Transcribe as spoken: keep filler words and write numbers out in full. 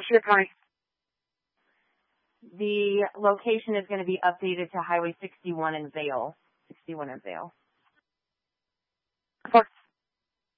Shore County. The location is going to be updated to Highway sixty-one in Vail. sixty-one in Vail.